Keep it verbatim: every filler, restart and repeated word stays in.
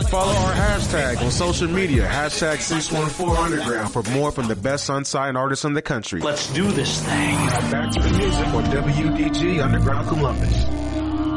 follow our hashtag on social media, hashtag six one four underground for more from the best unsigned artists in the country. Let's do this thing. Now back to the music on W D G Underground Columbus.